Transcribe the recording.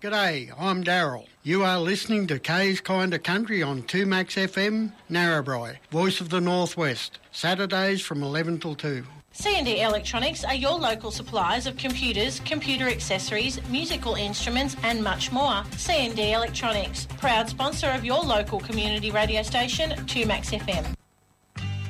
G'day, I'm Daryl. You are listening to Kay's Kinda Country on 2Max FM, Narrabri, Voice of the Northwest, Saturdays from 11 till 2. C&D Electronics are your local suppliers of computers, computer accessories, musical instruments and much more. C&D Electronics, proud sponsor of your local community radio station, 2Max FM.